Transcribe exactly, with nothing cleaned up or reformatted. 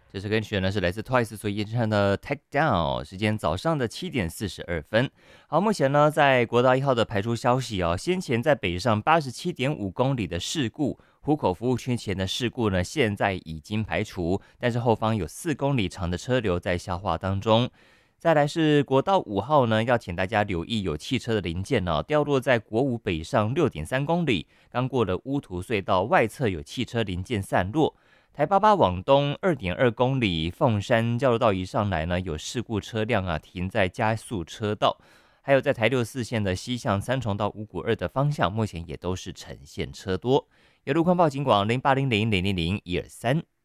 这首歌曲呢是来自 Twice 所演唱的《Take Down》，时间早上的七点四十二分。好，目前呢在国道一号的排除消息哦，先前在北上八十七点五公里的事故，湖口服务区前的事故呢现在已经排除，但是后方有四公里长的车流在消化当中。再来是国道五号呢，要请大家留意有汽车的零件哦，掉落在国五北上六点三公里，刚过了乌涂隧道外侧有汽车零件散落。台八八往东二点二公里，凤山交流道一上来呢，有事故车辆啊停在加速车道，还有在台六四线的西向三重到五股二的方向，目前也都是呈现车多。有路况报警广零八零零零零零一二三。